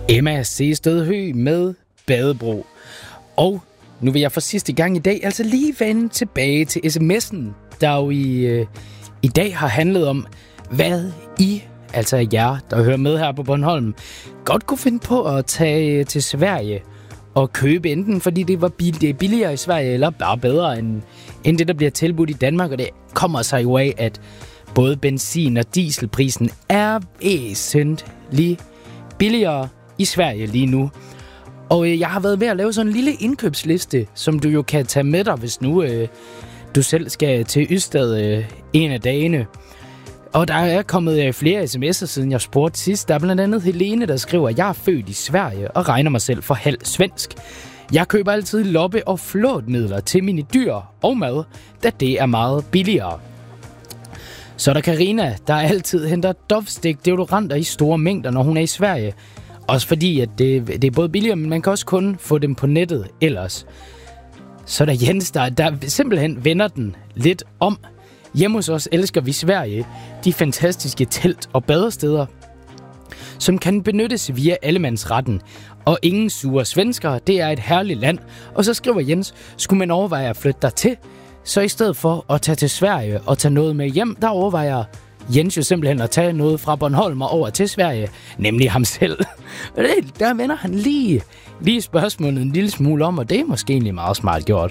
Emma Sehested Høgh med Badebro. Og nu vil jeg for sidste gang i dag altså lige vende tilbage til sms'en, der jo i dag har handlet om, hvad I, altså jer, der hører med her på Bornholm, godt kunne finde på at tage til Sverige og købe, enten fordi det er billigere i Sverige, eller bare bedre end det, der bliver tilbudt i Danmark. Og det kommer sig jo af, at både benzin- og dieselprisen er væsentligt billigere i Sverige lige nu. Og jeg har været ved at lave sådan en lille indkøbsliste, som du jo kan tage med dig, hvis nu du selv skal til Ystad en af dagene. Og der er kommet flere sms'er, siden jeg spurgte sidst. Der er blandt andet Helene, der skriver, at jeg er født i Sverige og regner mig selv for halv svensk. Jeg køber altid loppe- og flåtmidler til mine dyr og mad, da det er meget billigere. Så er der Karina, der altid henter Dove-stik deodoranter i store mængder, når hun er i Sverige. Også fordi, at det er både billigere, men man kan også kun få dem på nettet ellers. Så er der Jens, der simpelthen vender den lidt om. Hjemme hos os elsker vi Sverige, de fantastiske telt- og badesteder, som kan benyttes via allemandsretten. Og ingen sure svenskere, det er et herligt land. Og så skriver Jens, skulle man overveje at flytte dertil, så i stedet for at tage til Sverige og tage noget med hjem, der overvejer Jens jo simpelthen at tage noget fra Bornholm og over til Sverige, nemlig ham selv. Der vender han lige spørgsmålet en lille smule om, og det er måske egentlig meget smart gjort.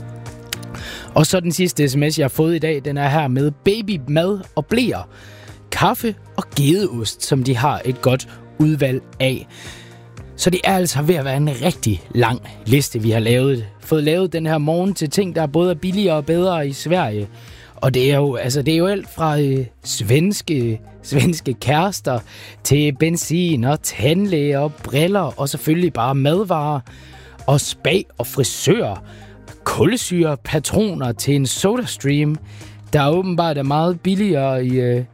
Og så den sidste sms, jeg har fået i dag, den er her med babymad og bleer, kaffe og gedeost, som de har et godt udvalg af. Så det er altså ved at være en rigtig lang liste, vi har fået lavet den her morgen til ting, der både er billigere og bedre i Sverige. Og det er jo alt fra svenske kærester til benzin og tandlæger og briller og selvfølgelig bare madvarer og spa og frisør, kulsyre, patroner til en SodaStream, der åbenbart er meget billigere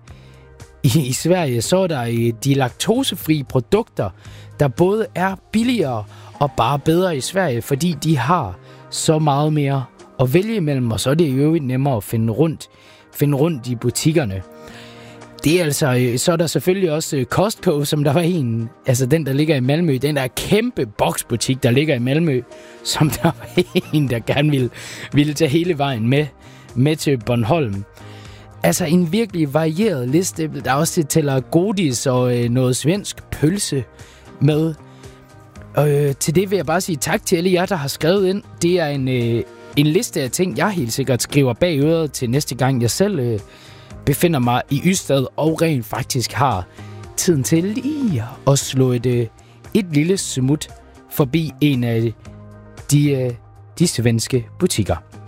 i Sverige. Så er der de laktosefrie produkter, der både er billigere og bare bedre i Sverige, fordi de har så meget mere at vælge imellem, og så er det jo nemmere at finde rundt i butikkerne. Det er altså, så er der selvfølgelig også Costco, som der var den der ligger i Malmø, den der kæmpe boksbutik, der ligger i Malmø, som der var en, der gerne ville tage hele vejen med til Bornholm. Altså en virkelig varieret liste, der også tæller godis og noget svensk pølse med. Og til det vil jeg bare sige tak til alle jer, der har skrevet ind. Det er en liste af ting, jeg helt sikkert skriver bag øret til næste gang, jeg selv befinder mig i Ystad og rent faktisk har tiden til lige at slå et lille smut forbi en af de svenske butikker.